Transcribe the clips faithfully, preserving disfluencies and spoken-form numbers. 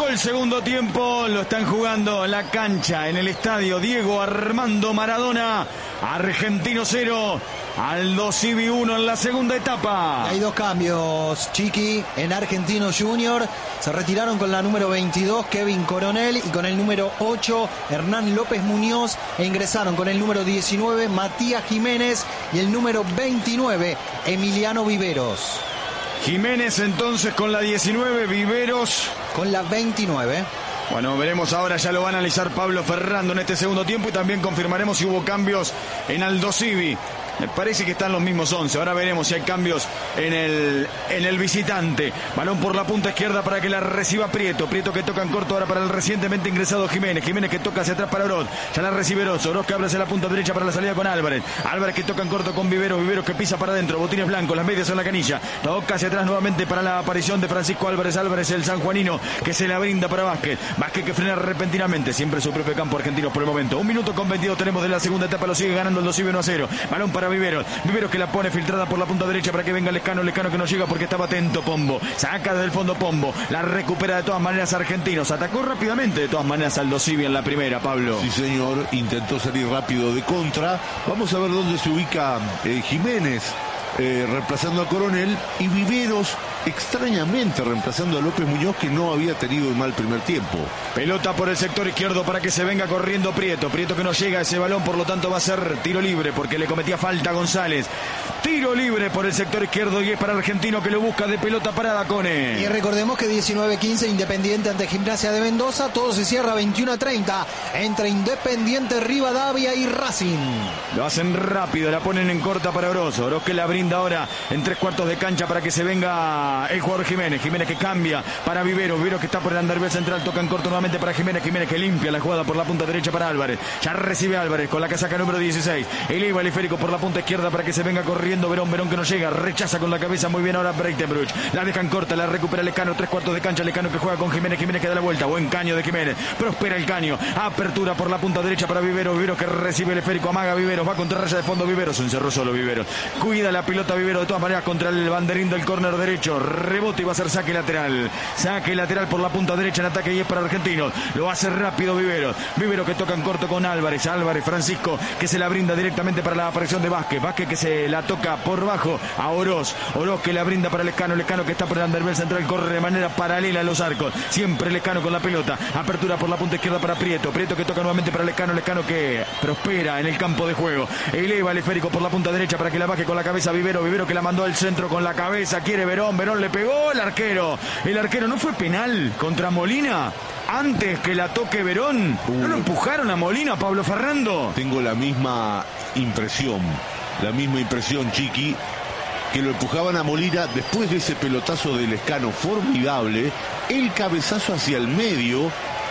Arrancó el segundo tiempo, lo están jugando en la cancha, en el estadio Diego Armando Maradona. Argentino cero, Aldo Civi uno en la segunda etapa. Hay dos cambios, Chiqui, en Argentino Junior. Se retiraron con la número veintidós, Kevin Coronel, y con el número ocho, Hernán López Muñoz. E ingresaron con el número diecinueve, Matías Jiménez, y el número veintinueve, Emiliano Viveros. Jiménez entonces con la diecinueve, Viveros con la veintinueve. Bueno, veremos ahora, ya lo va a analizar Pablo Ferrando en este segundo tiempo y también confirmaremos si hubo cambios en Aldo Civi. Me parece que están los mismos once. Ahora veremos si hay cambios en el, en el visitante. Balón por la punta izquierda para que la reciba Prieto. Prieto que toca en corto ahora para el recientemente ingresado Jiménez. Jiménez que toca hacia atrás para Oroz. Ya la recibe Oroz. Oroz que abre hacia la punta derecha para la salida con Álvarez. Álvarez que toca en corto con Viveros. Viveros que pisa para adentro. Botines blancos, las medias en la canilla. La toca hacia atrás nuevamente para la aparición de Francisco Álvarez. Álvarez, el sanjuanino, que se la brinda para Vázquez. Vázquez que frena repentinamente. Siempre su propio campo argentino por el momento. Un minuto con veintidós tenemos de la segunda etapa. Lo sigue ganando el dos uno a cero. Balón para Viveros. Viveros que la pone filtrada por la punta derecha para que venga Lescano. Lescano que no llega porque estaba atento Pombo. Saca desde el fondo Pombo. La recupera de todas maneras Argentinos. Atacó rápidamente de todas maneras Aldo Civi en la primera, Pablo. Sí, señor. Intentó salir rápido de contra. Vamos a ver dónde se ubica eh, Jiménez. Eh, reemplazando a Coronel, y Viveros extrañamente reemplazando a López Muñoz, que no había tenido un mal primer tiempo. Pelota por el sector izquierdo para que se venga corriendo Prieto. Prieto que no llega a ese balón, por lo tanto va a ser tiro libre porque le cometía falta a González. Tiro libre por el sector izquierdo y es para Argentino que lo busca de pelota parada, Cone. Y recordemos que diecinueve quince Independiente ante Gimnasia de Mendoza. Todo se cierra veintiuno a treinta entre Independiente, Rivadavia y Racing. Lo hacen rápido, la ponen en corta para Oroz. Oroz que la brinda ahora en tres cuartos de cancha para que se venga el jugador Jiménez. Jiménez que cambia para Viveros. Viveros que está por el andarivel central. Toca en corto nuevamente para Jiménez. Jiménez que limpia la jugada por la punta derecha para Álvarez. Ya recibe Álvarez con la casaca número dieciséis. Eleva el esférico por la punta izquierda para que se venga corriendo Verón. Verón que no llega. Rechaza con la cabeza muy bien ahora Breitenbruch. La dejan corta. La recupera Lescano. Tres cuartos de cancha. Lescano que juega con Jiménez. Jiménez que da la vuelta. Buen caño de Jiménez. Prospera el caño. Apertura por la punta derecha para Viveros. Viveros que recibe el esférico. Amaga Viveros. Va contra raya de fondo Viveros. Se encerró solo Viveros. Cuida la pelota Viveros de todas maneras contra el banderín del córner derecho. Rebote y va a ser saque lateral. Saque lateral por la punta derecha en ataque y es para Argentinos. Lo hace rápido Viveros. Viveros que toca en corto con Álvarez. Álvarez, Francisco que se la brinda directamente para la aparición de Vázquez. Vázquez que se la toca por bajo a Oroz. Oroz que la brinda para Lescano. Lescano que está por el andarivel central. Corre de manera paralela a los arcos. Siempre Lescano con la pelota. Apertura por la punta izquierda para Prieto. Prieto que toca nuevamente para Lescano. Lescano que prospera en el campo de juego. Eleva el esférico por la punta derecha para que la baje con la cabeza Vivero. Vivero que la mandó al centro con la cabeza. Quiere Verón. Verón le pegó el arquero. El arquero no fue penal contra Molina. Antes que la toque Verón. Uh. ¿No lo empujaron a Molina, Pablo Ferrando? Tengo la misma impresión. La misma impresión, Chiqui. Que lo empujaban a Molina después de ese pelotazo del Lescano formidable. El cabezazo hacia el medio.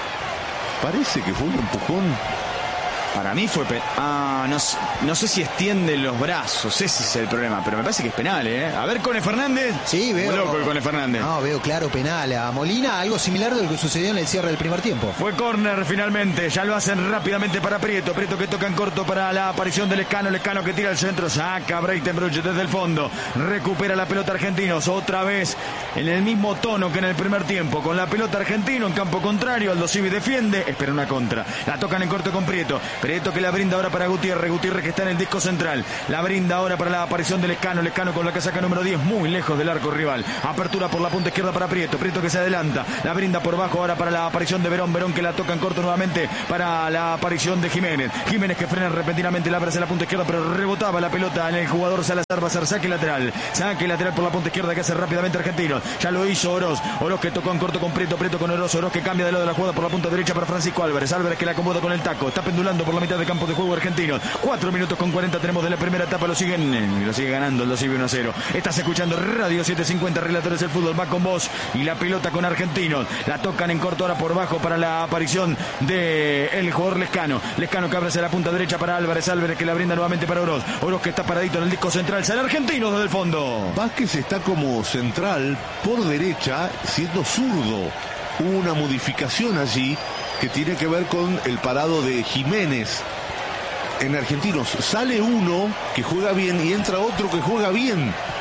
Parece que fue un empujón. Para mí fue penal. Ah, no, no sé si extiende los brazos, ese es el problema, pero me parece que es penal, ¿eh? A ver, Cone Fernández. Sí, veo. Muy loco el Cone Fernández. No, veo claro penal. A Molina, algo similar de lo que sucedió en el cierre del primer tiempo. Fue córner finalmente, ya lo hacen rápidamente para Prieto. Prieto que toca en corto para la aparición de Lescano. Lescano que tira al centro, saca Breitenbruch desde el fondo. Recupera la pelota Argentinos, otra vez en el mismo tono que en el primer tiempo. Con la pelota Argentino en campo contrario, Aldo Civi defiende, espera una contra. La tocan en corto con Prieto. Prieto que la brinda ahora para Gutiérrez. Gutiérrez que está en el disco central. La brinda ahora para la aparición de Lescano. Lescano con la casaca número diez, muy lejos del arco rival. Apertura por la punta izquierda para Prieto. Prieto que se adelanta. La brinda por bajo ahora para la aparición de Verón. Verón que la toca en corto nuevamente para la aparición de Jiménez. Jiménez que frena repentinamente, la abre hacia la punta izquierda, pero rebotaba la pelota en el jugador Salazar. Va a ser saque lateral. Saque lateral por la punta izquierda que hace rápidamente Argentino. Ya lo hizo Oroz. Oroz que tocó en corto con Prieto. Prieto con Oroz. Oroz que cambia de lado de la jugada por la punta derecha para Francisco Álvarez. Álvarez que la acomoda con el taco. Está pendulando por la mitad de campo de juego Argentino. cuatro minutos con cuarenta tenemos de la primera etapa. Lo siguen, lo sigue ganando el dos uno a cero. Estás escuchando Radio setecientos cincuenta, Relatores del Fútbol. Va con vos y la pelota con Argentinos. La tocan en corto ahora por bajo para la aparición de el jugador Lescano. Lescano que abre hacia la punta derecha para Álvarez. Álvarez que la brinda nuevamente para Oroz. Oroz que está paradito en el disco central. Sale Argentino desde el fondo. Vázquez está como central por derecha, siendo zurdo. Hubo una modificación allí que tiene que ver con el parado de Jiménez. En Argentinos sale uno que juega bien y entra otro que juega bien.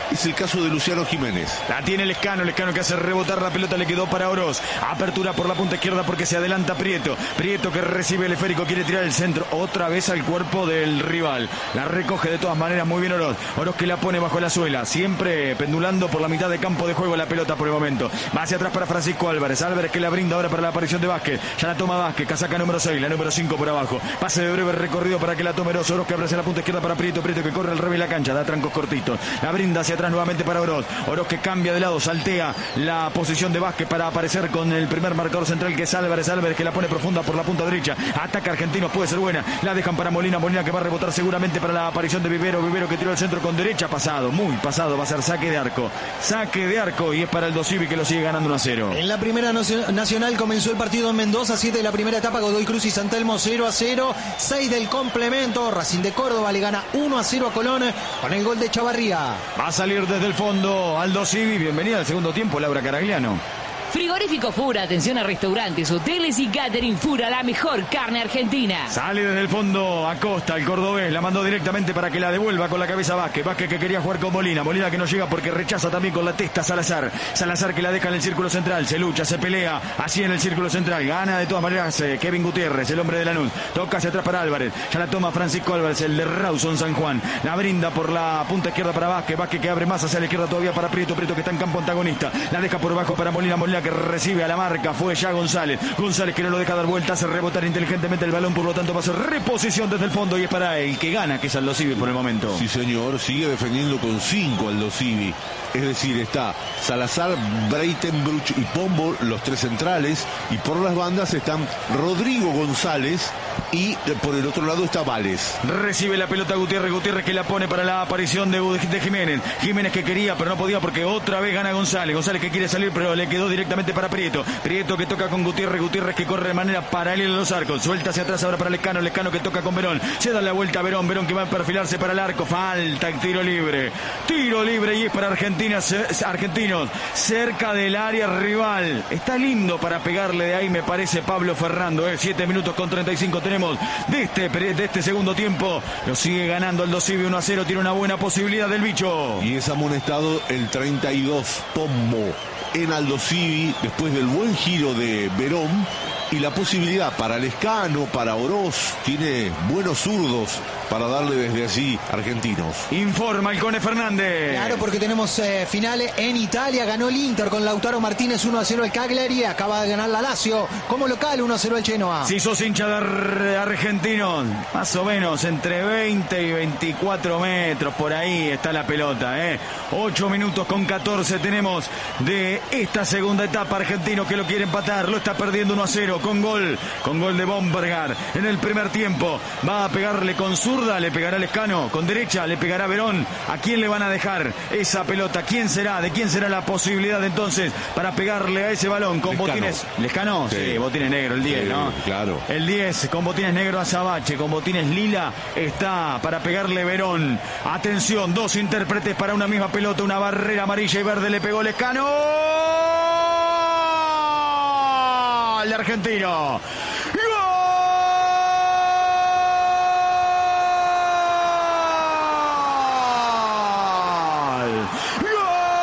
es el caso de Luciano Jiménez. La tiene Lescano, Lescano que hace rebotar la pelota, le quedó para Oroz. Apertura por la punta izquierda porque se adelanta Prieto. Prieto que recibe el esférico, quiere tirar el centro otra vez al cuerpo del rival. La recoge de todas maneras muy bien Oroz. Oroz que la pone bajo la suela, siempre pendulando por la mitad de campo de juego la pelota por el momento. Va hacia atrás para Francisco Álvarez. Álvarez que la brinda ahora para la aparición de Vázquez. Ya la toma Vázquez, casaca número seis, la número cinco por abajo. Pase de breve recorrido para que la tome Oroz. Oroz que abre hacia la punta izquierda para Prieto. Prieto que corre al revés de la cancha, da trancos cortitos. La brinda hacia atrás nuevamente para Oroz. Oroz que cambia de lado, saltea la posición de Vázquez para aparecer con el primer marcador central que es Álvarez. Álvarez que la pone profunda por la punta derecha. Ataca Argentinos, puede ser buena. La dejan para Molina. Molina que va a rebotar seguramente para la aparición de Vivero. Vivero que tiró el centro con derecha. Pasado, muy pasado. Va a ser saque de arco. Saque de arco y es para el Dosivi que lo sigue ganando uno a cero. En la primera nacional comenzó el partido en Mendoza. siete de la primera etapa. Godoy Cruz y San Telmo cero a cero. seis del complemento. Racing de Córdoba le gana uno a cero a Colón con el gol de Chavarría. Va a salir desde el fondo Aldo Civi. Bienvenida al segundo tiempo, Laura Caragliano. Frigorífico Fura, atención a restaurantes, hoteles y catering Fura, la mejor carne argentina. Sale desde el fondo Acosta, el cordobés, la mandó directamente para que la devuelva con la cabeza Vázquez. Vázquez que quería jugar con Molina, Molina que no llega porque rechaza también con la testa Salazar. Salazar que la deja en el círculo central, se lucha, se pelea, así en el círculo central. Gana de todas maneras eh, Kevin Gutiérrez, el hombre de Lanús. Toca hacia atrás para Álvarez, ya la toma Francisco Álvarez, el de Rawson San Juan. La brinda por la punta izquierda para Vázquez, Vázquez que abre más hacia la izquierda todavía para Prieto, Prieto que está en campo antagonista. La deja por bajo para Molina, Molina que recibe a la marca, fue ya González. González que no lo deja dar vuelta, hace rebotar inteligentemente el balón, por lo tanto va a ser reposición desde el fondo y es para el que gana, que es Aldo Civi por el momento. Sí, señor, sigue defendiendo con cinco Aldo Civi. Es decir, está Salazar, Breitenbruch y Pombo, los tres centrales, y por las bandas están Rodrigo González y por el otro lado está Vales. Recibe la pelota Gutiérrez, Gutiérrez que la pone para la aparición de, de Jiménez. Jiménez que quería pero no podía porque otra vez gana González. González que quiere salir pero le quedó directamente para Prieto. Prieto que toca con Gutiérrez, Gutiérrez que corre de manera paralela a los arcos. Suelta hacia atrás ahora para Lescano, Lescano que toca con Verón. Se da la vuelta a Verón, Verón que va a perfilarse para el arco. Falta el tiro libre. Tiro libre y es para Argentina, Argentinos cerca del área rival. Está lindo para pegarle de ahí, me parece, Pablo Ferrando. Eh. siete minutos con treinta y cinco tenemos de este, de este segundo tiempo. Lo sigue ganando Aldo Civi uno a cero. Tiene una buena posibilidad del bicho. Y es amonestado el treinta y dos Pombo en Aldo Civi después del buen giro de Verón y la posibilidad para Lescano, para Oroz. Tiene buenos zurdos para darle desde allí Argentinos. Informa el Cone Fernández. Claro, porque tenemos eh, finales en Italia. Ganó el Inter con Lautaro Martínez uno a cero el Cagliari. Acaba de ganar la Lazio como local uno a cero el Genoa. Si sos hincha de Argentinos, más o menos entre veinte y veinticuatro metros, por ahí está la pelota. ¿eh? ocho minutos con catorce tenemos de esta segunda etapa. Argentino que lo quiere empatar, lo está perdiendo uno a cero con gol, con gol de Bombergar en el primer tiempo. Va a pegarle con zurda, le pegará Lescano, con derecha le pegará Verón. ¿A quién le van a dejar esa pelota? ¿Quién será? ¿De quién será la posibilidad entonces para pegarle a ese balón? Con Lescano. Botines. ¿Lescano? Sí, sí, botines negros, el diez, sí, ¿no? Claro. El diez con botines negros a Sabache, con botines lila está para pegarle Verón. Atención, dos intérpretes para una misma pelota, una barrera amarilla y verde, le pegó Lescano. El argentino. ¡Gol!